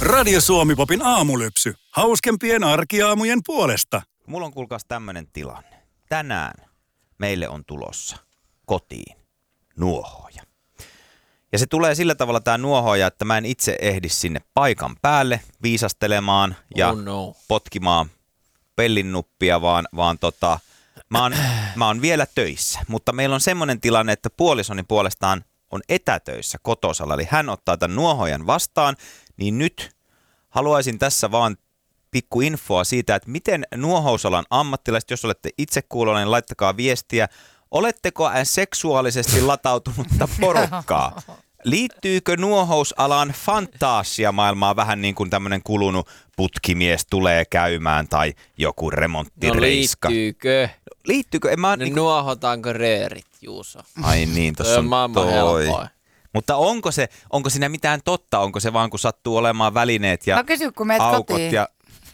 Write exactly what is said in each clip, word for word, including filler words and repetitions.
Radio Suomi-popin aamulypsy. Hauskempien arkiaamujen puolesta. Mulla on kuulkaas tämmönen tilanne. Tänään meille on tulossa kotiin nuohooja. Ja se tulee sillä tavalla tää nuohooja, että mä en itse ehdi sinne paikan päälle viisastelemaan ja oh no. potkimaan pellinnuppia, vaan, vaan tota, mä, oon, mä oon vielä töissä. Mutta meillä on semmoinen tilanne, että puolisoni puolestaan on etätöissä kotosalla. Eli hän ottaa tämän nuohoojan vastaan, niin nyt haluaisin tässä vaan pikku infoa siitä, että miten nuohousalan ammattilaiset, jos olette itse kuulolla, niin laittakaa viestiä. Oletteko seksuaalisesti latautunutta porukkaa? Liittyykö nuohousalan fantasiamaailmaa vähän niin kuin tämmöinen kulunut putkimies tulee käymään tai joku remonttireiska? No liittyykö? Liittyykö? En mä, no niin... nuohotaanko röörit, Juuso? Ai niin, tossa on, on toi. Helpoin. Mutta onko se, onko siinä mitään totta? Onko se vaan kun sattuu olemaan välineet ja no kysy, kun meet aukot kotiin. ja...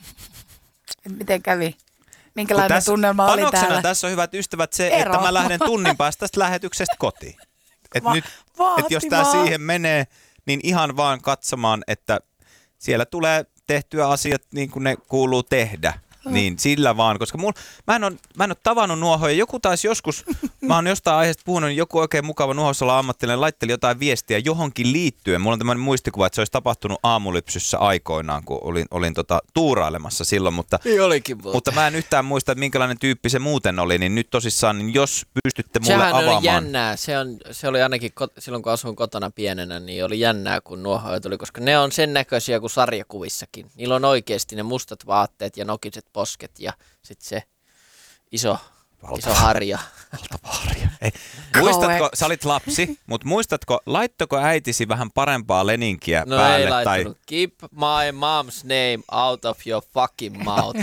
Miten kävi? Minkälainen tässä, tunnelma oli täällä? Tässä on hyvät ystävät se, Ero. että mä lähden tunnin päästä tästä lähetyksestä kotiin. Et Va- nyt, et jos tää siihen menee, niin ihan vaan katsomaan, että siellä tulee tehtyä asiat niin kuin ne kuuluu tehdä. Niin sillä vaan, koska mul, mä, en ole, mä en ole tavannut nuohoja. Joku taisi joskus, mä oon jostain aiheesta puhunut, niin joku oikein mukava nuohousalan ammattilainen laitteli jotain viestiä johonkin liittyen. Mulla on tämmöinen muistikuva, että se olisi tapahtunut aamulypsyssä aikoinaan, kun olin, olin tota, tuurailemassa silloin. Mutta, niin olikin muuten. Mutta mä en yhtään muista, että minkälainen tyyppi se muuten oli. Niin nyt tosissaan, niin jos pystytte mulle Sehän avaamaan. Sehän oli jännää. Se, on, se oli ainakin kot, silloin, kun asuin kotona pienenä, niin oli jännää, kun nuohoja tuli. Koska ne on sen näköisiä kuin sarjakuvissakin. Niillä on oikeasti ne mustat vaatteet ja nokiset posket. Ja sitten se iso, iso harja. Valtava harja. Ei. Muistatko, sä olit lapsi, mutta muistatko, laittoko äitisi vähän parempaa leninkiä no päälle? No ei laittanut. Tai... Keep my mom's name out of your fucking mouth.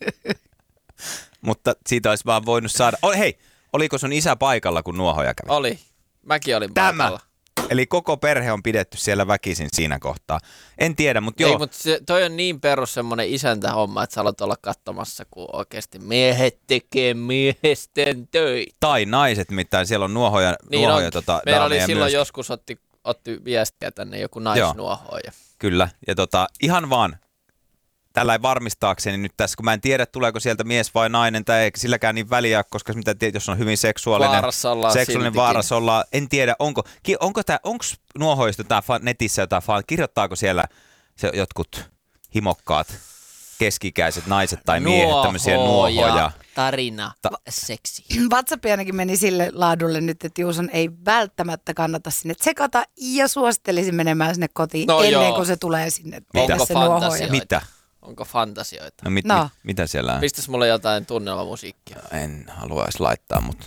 Mutta siitä olisi vaan voinut saada... Oh, hei, oliko sun isä paikalla, kun nuohoja kävi? Oli. Mäkin olin Tämä. paikalla. Eli koko perhe on pidetty siellä väkisin siinä kohtaa. En tiedä, mutta joo. Ei, mutta se, toi on niin perus semmoinen isäntähomma, että sä aloit olla katsomassa, kun oikeasti miehet tekee miesten töitä. Tai naiset, mitään siellä on nuohoja, niin nuohoja on. tota, Meillä oli silloin myös. joskus otti, otti viestiä tänne joku naisnuohoja. Kyllä, ja tota, ihan vaan tällä varmistaakseni nyt tässä, kun mä en tiedä, tuleeko sieltä mies vai nainen, tai eikä silläkään niin väliä, koska mitä tiedät, jos on hyvin seksuaalinen, vaarassa ollaan seksuaalinen siltikin. vaarassa ollaan, en tiedä, onko, onko, tää, onko nuohoista tää netissä jotain fan, kirjoittaako siellä se jotkut himokkaat keskikäiset naiset tai miehet tämmöisiä nuohoja. Tarina, Ta- seksi. WhatsApp ainakin meni sille laadulle nyt, että Juuson ei välttämättä kannata sinne tsekata ja suosittelisin menemään sinne kotiin no ennen joo. kuin se tulee sinne. Onko se nuohoja. Mitä? Onko fantasioita? No, mit, no. mit, mitä siellä on? Pistäis mulle jotain tunnelmamusiikkia? En haluaisi laittaa, mutta...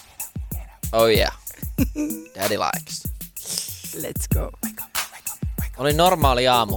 Oh yeah. Daddy likes. Let's go. Oli normaali aamu.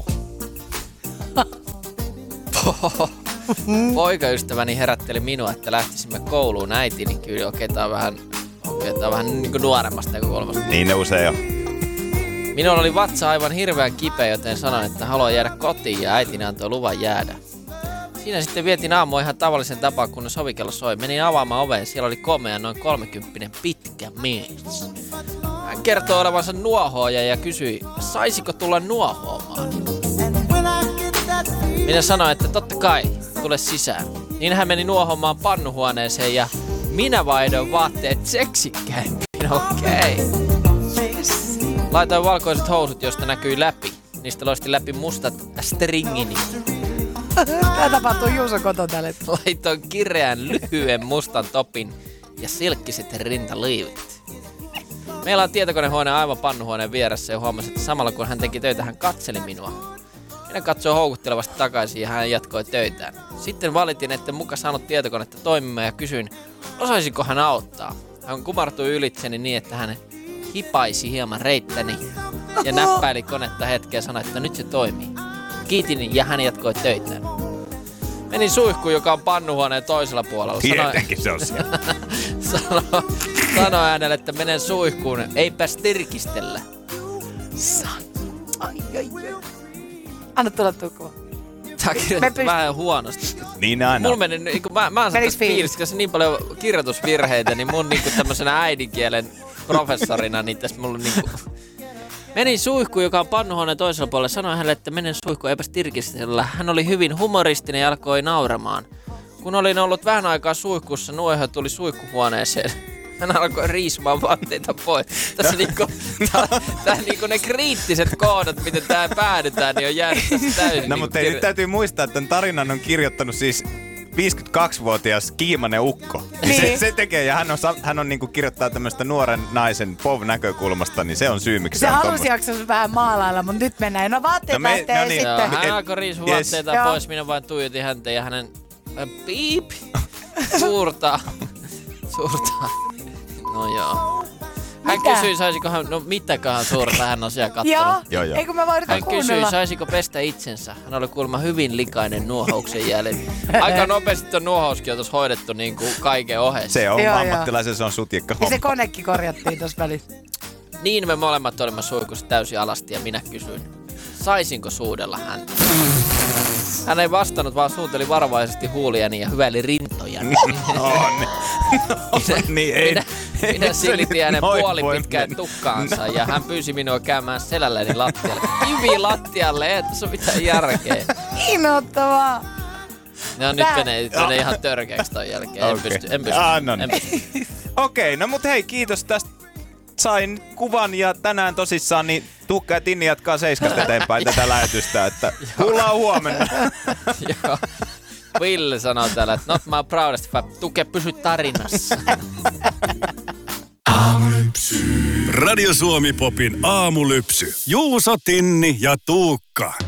Poikaystäväni herätteli minua, että lähtisimme kouluun äitini. Niin kyllä okei, tää on vähän, okei, tää on vähän niin kuin nuoremmasta kuin kolmasta. Niin ne usein on. Minulla oli vatsa aivan hirveän kipeä, joten sanoin, että haluan jäädä kotiin ja äitini antoi luvan jäädä. Siinä sitten vietin aamu ihan tavallisen tapaan, kun sovikello soi. Menin avaamaan oven, siellä oli komea noin kolmekymppinen pitkä mies. Hän kertoi olevansa nuohooja ja kysyi, saisiko tulla nuohoomaan. Minä sanoin, että totta kai, tule sisään. Niin hän meni nuohomaan pannuhuoneeseen ja minä vaihdoin vaatteet seksikkäimpiin, okei. Okay. Laitoin valkoiset housut, josta näkyi läpi. Niistä loisti läpi mustat stringini. Tämä tapahtuu Juuson koton tälle. Laitoin kireän lyhyen mustan topin ja silkkiset rintaliivit. Meillä on tietokonehuone aivan pannuhuoneen vieressä ja huomasin, että samalla kun hän teki töitä, hän katseli minua. Minä katsoin houkuttelevasti takaisin ja hän jatkoi töitään. Sitten valitin, että muka saanut tietokonetta toimimaan ja kysyin, osaisiko hän auttaa. Hän kumartui ylitseni niin, että hän hipaisi hieman reittäni ja näppäili konetta hetkeä ja sanoi, että nyt se toimii. Kiitin ja hän jatkoi töitään. Menin suihkuun, joka on pannuhuoneen toisella puolella. Tietenkin se on siellä. Sano, sano äänelle, että menen suihkuun, eipäs tirkistellä. San. Ai, ai, ai. Anna tulla tukua. Tää kirjoitettu pyst- vähän huonosti. Niin aina. Mulla meni, niin kun mä, mä oon saanut fiilistä, tässä niin paljon kirjoitusvirheitä, niin mun niin tämmöisenä äidinkielen professorina, niin tässä mulla niin kuin Menin suihkuun, joka on pannuhuoneen toisella puolella. Sanoin hänelle, että menen suihkuun, eipäs tirkistellä. Hän oli hyvin humoristinen ja alkoi nauramaan. Kun olin ollut vähän aikaa suihkussa, nuoho tuli suihkuhuoneeseen. Hän alkoi riisumaan vaatteita pois. Tässä niinku, tää, tää niinku ne kriittiset kohdat, miten tää päädytään, niin on jäänyt tässä täysin. No niinku mutta ei, kir- nyt täytyy muistaa, että tämän tarinan on kirjoittanut siis viisikymmentäkaksivuotias Kiimanen ukko. Niin. Se, se tekee, ja hän on, sa- hän on niinku kirjoittaa tämmöistä nuoren naisen P O V-näkökulmasta, niin se on syy, miksi Se on halusi tommoinen. jaksaa vähän maalailla, mutta nyt mennään. No vaatteet No me- lähtee no ja niin. Joo, sitten. hän Et- alkoi riisua yes. vaatteita Joo. pois, minä vain tuijotin häntä ja hänen äh, piip suurta, suurta, no joo. Hän Mitä? kysyi, saisiko hän, no mitäköhän suurta hän on siellä Joo, kattonut. Joo, joo. eikö mä vaan yritä Hän kysyi, kuunnella? saisiko pestä itsensä. Hän oli kuulemma hyvin likainen nuohouksen jälleen. Aika nopeasti tuon nuohouskin on tuossa hoidettu niin kuin kaiken ohessa. Se on Joo, ammattilaisen, se on sutikka Ja homma. se konekin korjattiin tuossa välissä. Niin me molemmat olimme suihkussa täysin alasti ja minä kysyin, saisinko suudella häntä. Hän ei vastannut, vaan suuteli varovaisesti huuliani ja hyväili rintojani. No niin. No niin, ei. Minä, ei minä se silitin nyt hänen noin puoli voi pitkään mennä. tukkaansa ja hän pyysi minua käymään selälläni lattialle. Kivi lattialle, ei tässä ole mitään järkeä. Innoittavaa. No nyt Tää- menee, menee ihan törkeäksi ton jälkeen. En Okei. pysty, en pysty. Ah, no niin. En pysty. Okei, no mut hei, kiitos tästä. Sain kuvan ja tänään tosissaan niin Tuukka ja Tinni jatkaa seiskasta eteenpäin tätä lähetystä, että kuullaan huomenna. Joo. Ville sanoo täällä, että not my proudest fab. Tuke, pysy tarinassa. Radio Suomi Popin aamulypsy. Juuso, Tinni ja Tuukka.